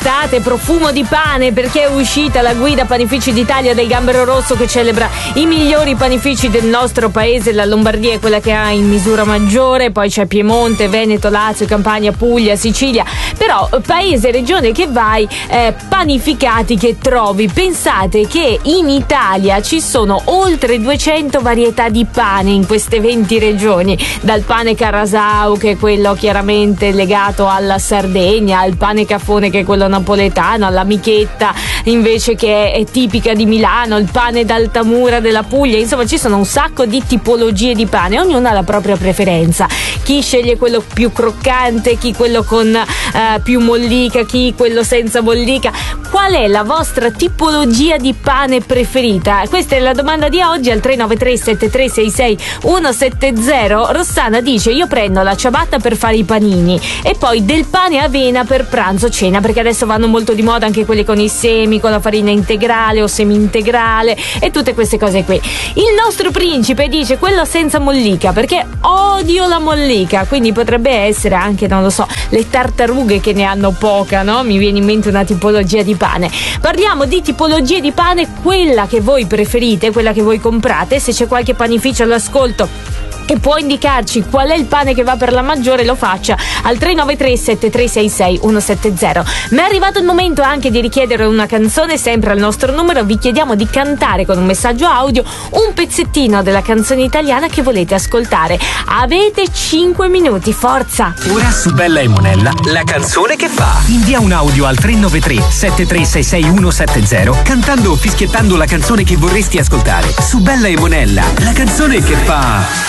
estate, profumo di pane, perché è uscita la guida Panifici d'Italia del Gambero Rosso che celebra i migliori panifici del nostro paese. La Lombardia è quella che ha in misura maggiore, poi c'è Piemonte, Veneto, Lazio, Campania, Puglia, Sicilia. Però paese, regione che vai, panificati che trovi. Pensate che in Italia ci sono oltre 200 varietà di pane in queste 20 regioni, dal pane Carasau, che è quello chiaramente legato alla Sardegna, al pane Cafone, che è quello napoletano, alla michetta invece che è tipica di Milano, il pane d'Altamura della Puglia. Insomma, ci sono un sacco di tipologie di pane, ognuno ha la propria preferenza. Chi sceglie quello più croccante, chi quello con più mollica, chi quello senza mollica. Qual è la vostra tipologia di pane preferita? Questa è la domanda di oggi al 393 7366 170. Rossana dice: io prendo la ciabatta per fare i panini e poi del pane e avena per pranzo cena, perché adesso vanno molto di moda anche quelli con i semi, con la farina integrale o semi integrale e tutte queste cose qui. Il nostro principe dice quello senza mollica, perché odio la mollica, quindi potrebbe essere anche, non lo so, le tartarughe che ne hanno poca, no? Mi viene in mente una tipologia di pane. Parliamo di tipologie di pane, quella che voi preferite, quella che voi comprate. Se c'è qualche panificio all'ascolto che può indicarci qual è il pane che va per la maggiore, lo faccia al 393 7366 170. Ma è arrivato il momento anche di richiedere una canzone, sempre al nostro numero. Vi chiediamo di cantare con un messaggio audio un pezzettino della canzone italiana che volete ascoltare. Avete 5 minuti, forza! Ora su Bella e Monella, la canzone che fa. Invia un audio al 393 7366 170 cantando o fischiettando la canzone che vorresti ascoltare. Su Bella e Monella, la canzone che fa.